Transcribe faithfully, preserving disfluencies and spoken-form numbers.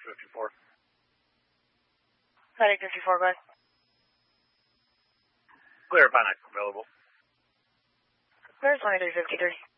fifty-four. Heading fifty-four, go ahead. Clear, Pine available. Clear, twenty-three fifty-three.